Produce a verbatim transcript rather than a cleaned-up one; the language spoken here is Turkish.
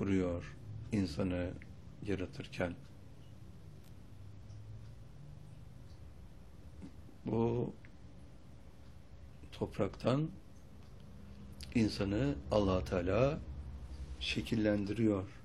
kuruyor insanı yaratırken. Bu topraktan insanı Allah Teala şekillendiriyor.